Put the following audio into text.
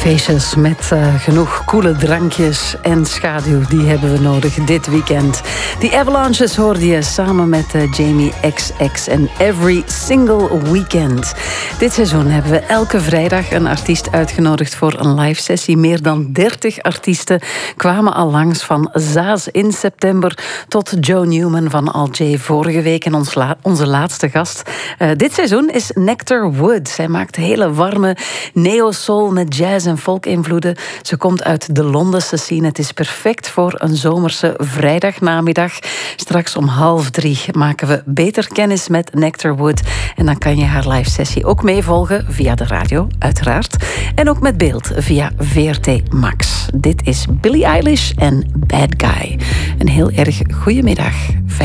Feestjes met genoeg koele drankjes en schaduw, die hebben we nodig dit weekend. Die Avalanches hoorde je samen met Jamie XX en Every Single Weekend. Dit seizoen hebben we elke vrijdag een artiest uitgenodigd voor een live sessie. Meer dan 30 artiesten kwamen al langs, van Zaas in september tot Joe Newman van Al J vorige week. En onze laatste gast dit seizoen is Nectar Wood. Zij maakt hele warme neo-soul met jazz en folk-invloeden. Ze komt uit de Londense scene. Het is perfect voor een zomerse vrijdagnamiddag. Straks om 2:30 maken we beter kennis met Nectar Wood. En dan kan je haar live sessie ook meevolgen via de radio, uiteraard. En ook met beeld via VRT Max. Dit is Billie Eilish en Bad Guy. Een heel erg goedemiddag.